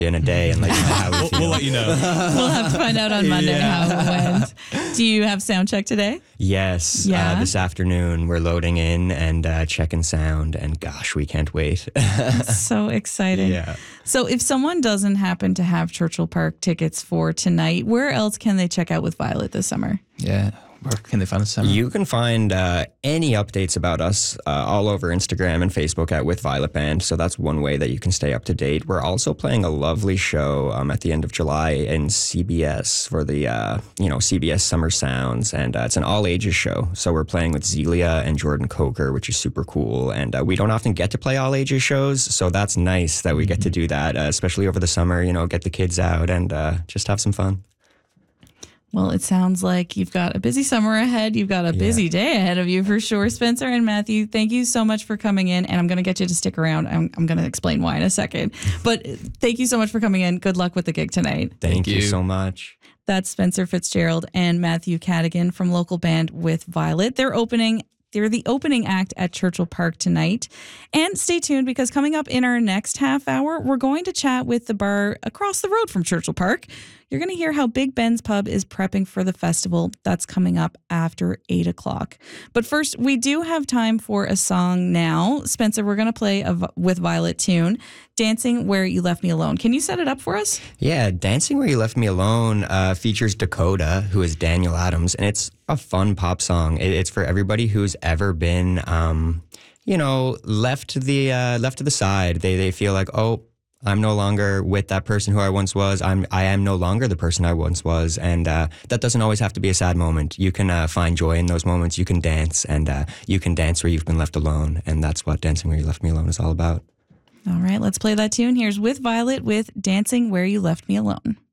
in a day and let you know how we feel. We'll let you know. We'll have to find out on Monday how it went. Do you have sound check today? Yes. Yeah. This afternoon we're loading in and checking sound, and gosh, we can't wait. So exciting. Yeah. So if someone doesn't happen to have Churchill Park tickets for tonight, where else can they check out With Violet this summer? Yeah. Where can they find us? Sam? You can find any updates about us all over Instagram and Facebook at With Violet Band. So that's one way that you can stay up to date. We're also playing a lovely show at the end of July in CBS for the CBS Summer Sounds, and it's an all ages show. So we're playing with Zelia and Jordan Coker, which is super cool. And we don't often get to play all ages shows, so that's nice that we get to do that, especially over the summer. Get the kids out and just have some fun. Well, it sounds like you've got a busy summer ahead. You've got a busy day ahead of you for sure. Spencer and Matthew, thank you so much for coming in. And I'm going to get you to stick around. I'm going to explain why in a second. But thank you so much for coming in. Good luck with the gig tonight. Thank you so much. That's Spencer Fitzgerald and Matthew Cadigan from local band With Violet. They're the opening act at Churchill Park tonight. And stay tuned, because coming up in our next half hour, we're going to chat with the bar across the road from Churchill Park. You're going to hear how Big Ben's Pub is prepping for the festival. That's coming up after 8 o'clock. But first, we do have time for a song now. Spencer, we're going to play a With Violet tune, Dancing Where You Left Me Alone. Can you set it up for us? Yeah, Dancing Where You Left Me Alone features Dakota, who is Daniel Adams, and it's a fun pop song. It's for everybody who's ever been, left to the side. They feel like, oh, I'm no longer with that person who I once was. I am no longer the person I once was, and that doesn't always have to be a sad moment. You can find joy in those moments. You can dance, and you can dance where you've been left alone, and that's what Dancing Where You Left Me Alone is all about. All right, let's play that tune. Here's With Violet with Dancing Where You Left Me Alone.